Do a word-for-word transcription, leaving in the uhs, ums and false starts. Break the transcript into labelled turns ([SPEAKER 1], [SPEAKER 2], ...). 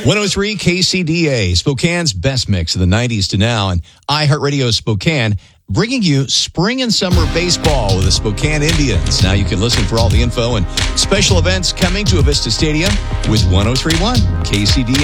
[SPEAKER 1] one oh three K C D A, Spokane's best mix of the nineties to now, and iHeartRadio Spokane, bringing you spring and summer baseball with the Spokane Indians. Now you can listen for all the info and special events coming to Avista Stadium with one oh three point one K C D A.